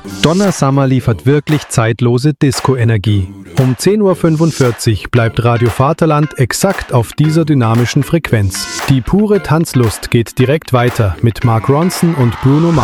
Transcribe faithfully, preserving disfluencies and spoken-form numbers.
Donna Summer liefert wirklich zeitlose Disco-Energie. Um zehn Uhr fünfundvierzig bleibt Radio Vaterland exakt auf dieser dynamischen Frequenz. Die pure Tanzlust geht direkt weiter mit Mark Ronson und Bruno Mars.